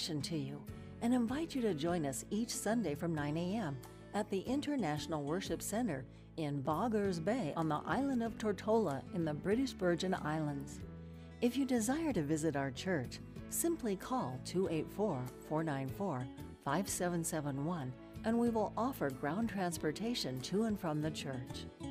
invitation to you and invite you to join us each Sunday from 9 a.m. at the International Worship Center in Boggers Bay on the island of Tortola in the British Virgin Islands. If you desire to visit our church, simply call 284-494-5771 and we will offer ground transportation to and from the church.